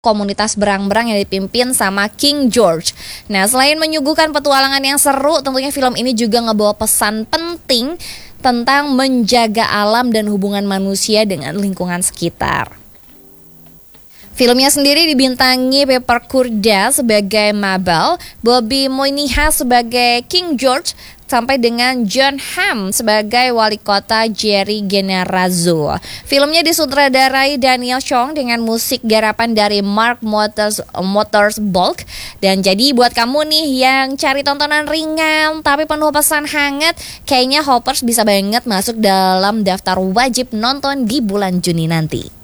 komunitas berang-berang yang dipimpin sama King George. Nah, selain menyuguhkan petualangan yang seru, tentunya film ini juga ngebawa pesan penting tentang menjaga alam dan hubungan manusia dengan lingkungan sekitar. Filmnya sendiri dibintangi Pepper Kurda sebagai Mabel, Bobby Moynihan sebagai King George, sampai dengan John Hamm sebagai wali kota Jerry Generazzo. Filmnya disutradarai Daniel Chong dengan musik garapan dari Mark Mothersbaugh. Dan jadi buat kamu nih yang cari tontonan ringan tapi penuh pesan hangat, kayaknya Hoppers bisa banget masuk dalam daftar wajib nonton di bulan Juni nanti.